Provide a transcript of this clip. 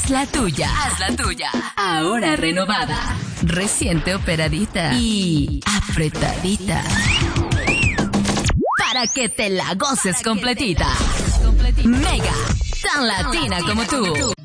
Haz la tuya. Haz la tuya. Ahora renovada. Reciente operadita. Y apretadita. Para que te la goces completita. Mega. Tan latina como tú.